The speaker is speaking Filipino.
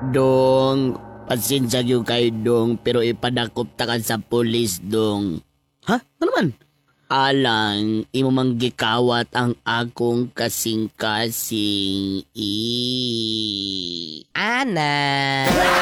Dong, pasensya yung kayo dong, pero ipadakop takan sa pulis dong. Ha? Ano man? Alang, imo manggikawat ang akong kasing-kasing. Ana.